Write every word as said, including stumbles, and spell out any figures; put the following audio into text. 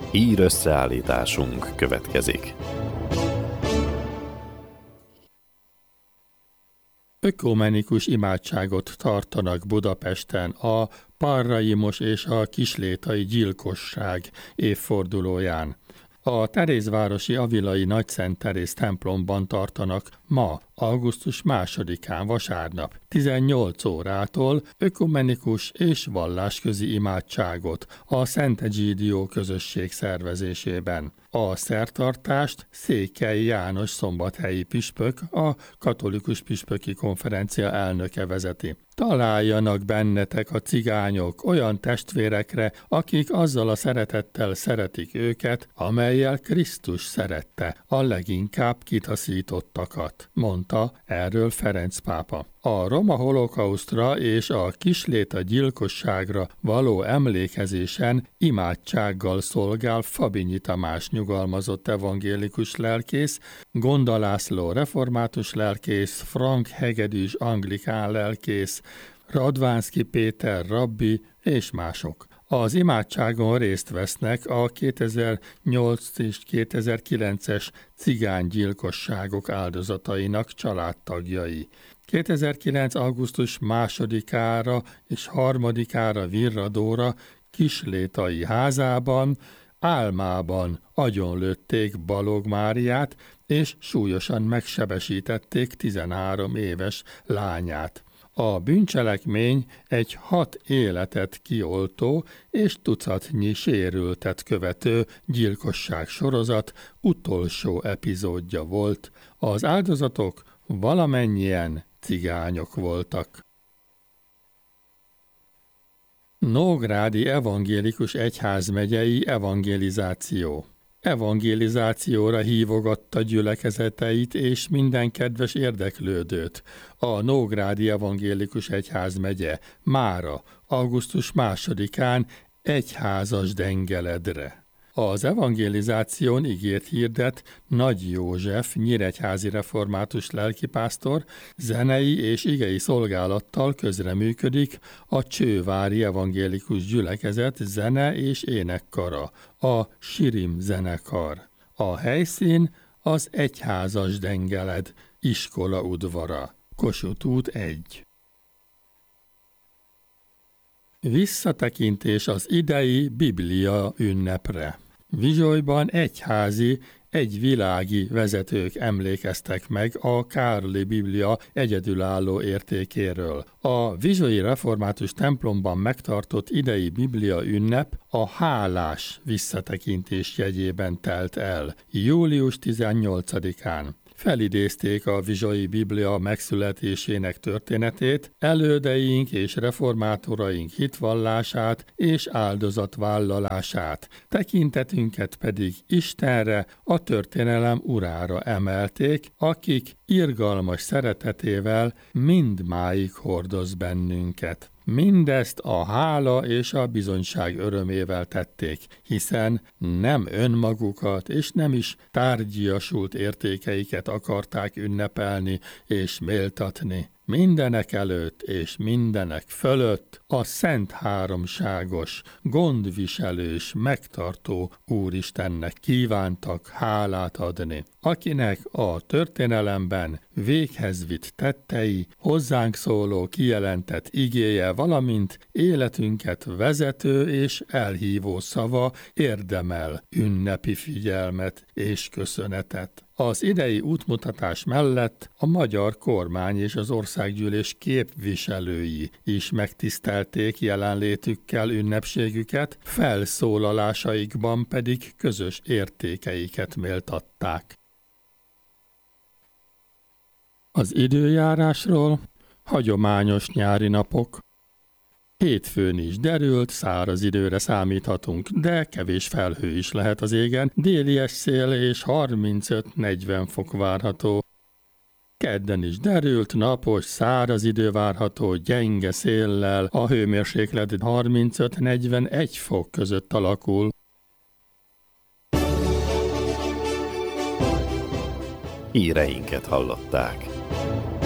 Hír összeállításunk következik. Ökumenikus imádságot tartanak Budapesten a parraimos és a kislétai gyilkosság évfordulóján. A Terézvárosi Avilai Nagyszent Teréz templomban tartanak ma, augusztus másodikán vasárnap, tizennyolc órától ökumenikus és vallásközi imádságot a Szent Egyidió közösség szervezésében. A szertartást Székely János szombathelyi püspök, a Katolikus Püspöki Konferencia elnöke vezeti. Találjanak bennetek a cigányok olyan testvérekre, akik azzal a szeretettel szeretik őket, amellyel Krisztus szerette a leginkább kitaszítottakat, mondta erről Ferenc pápa. A roma holokausztra és a kisléta gyilkosságra való emlékezésen imádsággal szolgál Fabinyi Tamás nyugalmazott evangélikus lelkész, Gonda László református lelkész, Frank Hegedűs anglikán lelkész, Radvánszky Péter rabbi és mások. Az imádságon részt vesznek a kétezer-nyolc és kétezer-kilences cigánygyilkosságok áldozatainak családtagjai. kétezer-kilenc. augusztus másodikára és harmadikára Virradóra kislétai házában álmában agyonlőtték Balog Máriát, és súlyosan megsebesítették tizenhárom éves lányát. A bűncselekmény egy hat életet kioltó és tucatnyi sérültet követő gyilkosság sorozat utolsó epizódja volt. Az áldozatok valamennyien cigányok voltak. Nógrádi Evangélikus Egyházmegyei evangelizáció. Evangelizációra hívogatta gyülekezeteit és minden kedves érdeklődőt. A Nógrádi Evangélikus Egyházmegye mára, augusztus másodikán egyházas dengeledre. Az evangelizáción igét hirdet Nagy József nyíregyházi református lelkipásztor, zenei és igei szolgálattal közreműködik a Csővári Evangélikus Gyülekezet zene és énekkara, a Sirim zenekar. A helyszín az egyházas dengeled, iskola udvara, Kossuth út egy. Visszatekintés az idei Biblia ünnepre. Vizsolyban egyházi, egy világi vezetők emlékeztek meg a Károli Biblia egyedülálló értékéről. A vizsolyi református templomban megtartott idei Biblia ünnep a hálás visszatekintés jegyében telt el, július tizennyolcadikán. Felidézték a vizsolyi Biblia megszületésének történetét, elődeink és reformátoraink hitvallását és áldozatvállalását, tekintetünket pedig Istenre, a történelem urára emelték, akik irgalmas szeretetével mindmáig hordoz bennünket. Mindezt a hála és a bizonyság örömével tették, hiszen nem önmagukat és nem is tárgyiasult értékeiket akarták ünnepelni és méltatni. Mindenek előtt és mindenek fölött a szent háromságos, gondviselős, megtartó Úristennek kívántak hálát adni, akinek a történelemben véghez vitt tettei, hozzánk szóló kijelentett igéje, valamint életünket vezető és elhívó szava érdemel ünnepi figyelmet és köszönetet. Az idei útmutatás mellett a magyar kormány és az országgyűlés képviselői is megtisztelték jelenlétükkel ünnepségüket, felszólalásaikban pedig közös értékeiket méltatták. Az időjárásról: hagyományos nyári napok. Hétfőn is derült, száraz időre számíthatunk, de kevés felhő is lehet az égen, déli szél és harmincöt-negyven fok várható. Kedden is derült, napos, száraz idő várható, gyenge széllel, a hőmérséklet harmincöt-negyvenegy fok között alakul. Híreinket hallották.